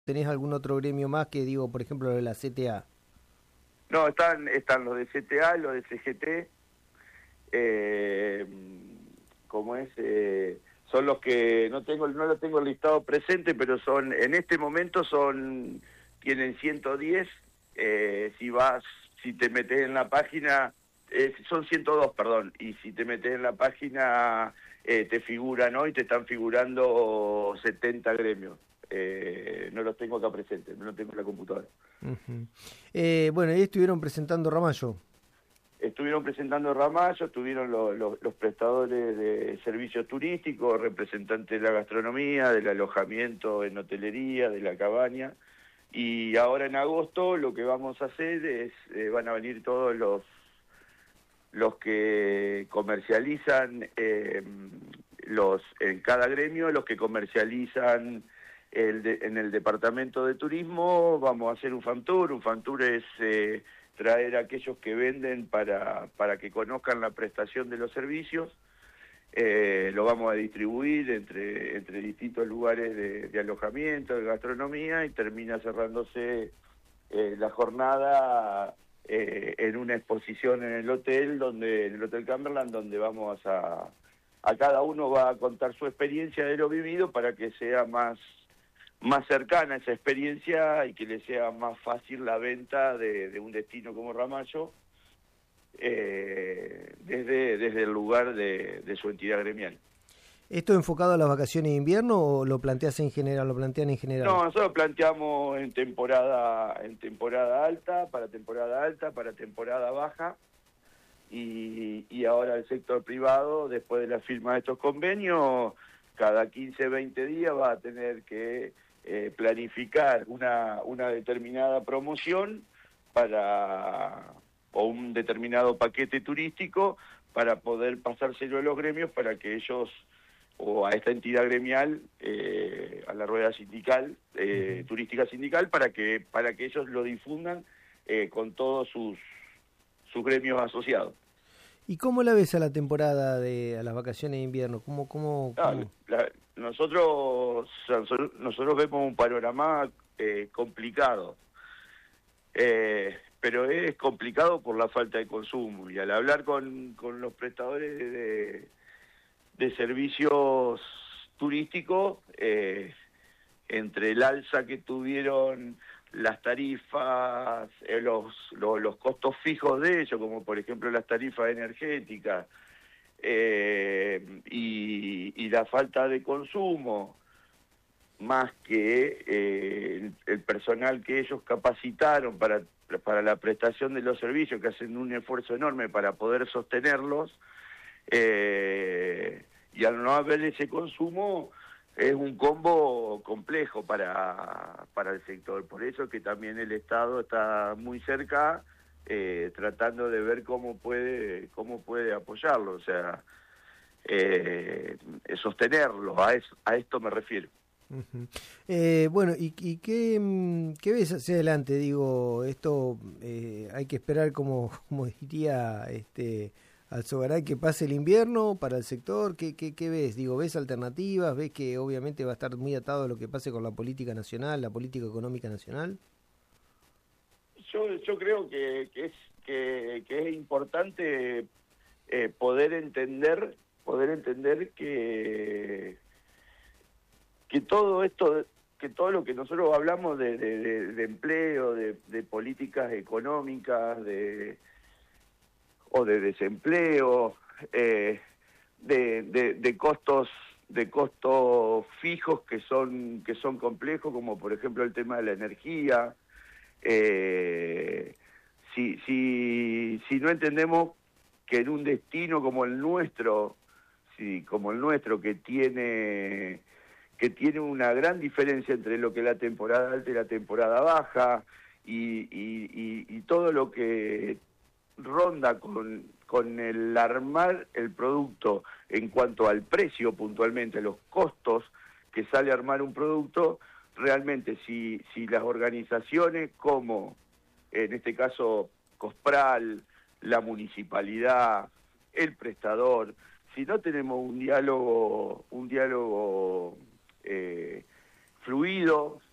¿Tenés algún otro gremio más que digo, por ejemplo, de la CTA? No, están los de CTA, los de CGT, eh, como es, son los que no lo tengo el listado presente, pero son, en este momento tienen 110, si te metes en la página, son 102, perdón, y si te metes en la página, te figuran hoy, te están figurando 70 gremios. No los tengo acá presentes, no los tengo en la computadora. Uh-huh. Bueno, y estuvieron presentando Ramallo. Estuvieron presentando Ramallo, estuvieron los prestadores de servicios turísticos, representantes de la gastronomía, del alojamiento en hotelería, de la cabaña, y ahora en agosto lo que vamos a hacer es, van a venir todos los que comercializan en cada gremio, los que comercializan en el departamento de turismo. Vamos a hacer un FAMTour. Un FAMTour es traer a aquellos que venden para que conozcan la prestación de los servicios. Lo vamos a distribuir entre distintos lugares de alojamiento, de gastronomía, y termina cerrándose la jornada en una exposición en el hotel, en el Hotel Cumberland, donde vamos a cada uno va a contar su experiencia de lo vivido para que sea más cercana esa experiencia y que le sea más fácil la venta de un destino como Ramallo, desde el lugar de su entidad gremial. ¿Esto enfocado a las vacaciones de invierno o lo plantean en general? No, nosotros planteamos en temporada alta, para temporada baja, y ahora el sector privado, después de la firma de estos convenios, cada 15, 20 días va a tener que planificar una determinada promoción o un determinado paquete turístico para poder pasárselo a los gremios, para que ellos, o a esta entidad gremial, a la rueda sindical, turística sindical, para que ellos lo difundan con todos sus gremios asociados. ¿Y cómo la ves a la temporada a las vacaciones de invierno? ¿Cómo? Nosotros vemos un panorama complicado, pero es complicado por la falta de consumo, y al hablar con los prestadores de servicios turísticos, entre el alza que tuvieron las tarifas, los costos fijos de ellos, como por ejemplo las tarifas energéticas, y la falta de consumo, más que el personal que ellos capacitaron para la prestación de los servicios, que hacen un esfuerzo enorme para poder sostenerlos, y al no haber ese consumo, es un combo complejo para el sector. Por eso que también el Estado está muy cerca, tratando de ver cómo puede apoyarlo, o sea, sostenerlo. A esto me refiero. Uh-huh. Bueno, ¿y qué ves hacia adelante? Digo, esto hay que esperar, como diría Alzogaray, que pase el invierno para el sector. ¿Qué ves? Digo, ¿ves alternativas? ¿Ves que obviamente va a estar muy atado a lo que pase con la política nacional, la política económica nacional? Yo creo que es importante poder entender que todo esto, que todo lo que nosotros hablamos de empleo, de políticas económicas, o de desempleo, de costos fijos que son complejos, como por ejemplo el tema de la energía. Si no entendemos que en un destino como el nuestro, que tiene una gran diferencia entre lo que es la temporada alta y la temporada baja, y todo lo que ronda con el armar el producto en cuanto al precio, puntualmente los costos que sale a armar un producto, realmente si las organizaciones, como en este caso Cospral, la municipalidad, el prestador, si no tenemos un diálogo fluido,